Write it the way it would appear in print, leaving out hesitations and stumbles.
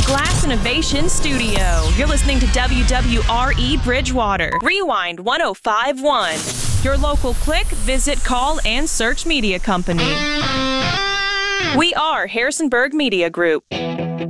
Glass Innovation Studio. You're listening to WWRE Bridgewater. Rewind 1051. Your local click, visit, call, and search media company. We are Harrisonburg Media Group.